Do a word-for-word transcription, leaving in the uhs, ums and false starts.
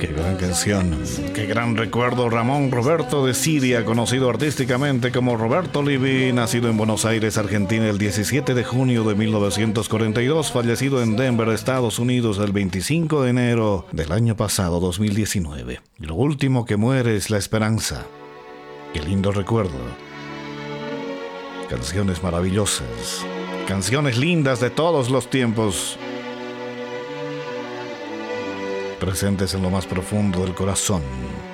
Qué gran canción, qué gran recuerdo. Ramón Roberto de Siria, conocido artísticamente como Roberto Livi, nacido en Buenos Aires, Argentina, el diecisiete de junio de mil novecientos cuarenta y dos, fallecido en Denver, Estados Unidos, el veinticinco de enero del año pasado, dos mil diecinueve. Lo último que muere es la esperanza. Qué lindo recuerdo. Canciones maravillosas, canciones lindas de todos los tiempos, presentes en lo más profundo del corazón.